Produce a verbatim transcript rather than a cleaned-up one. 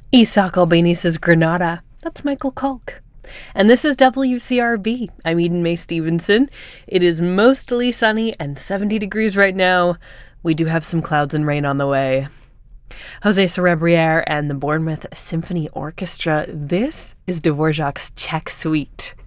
Isaac Albeni's Granada. That's Michael Kalk. And this is W C R B. I'm Eden Mae Stevenson. It is mostly sunny and seventy degrees right now. We do have some clouds and rain on the way. Jose Cerebriere and the Bournemouth Symphony Orchestra. This is Dvorak's Czech Suite.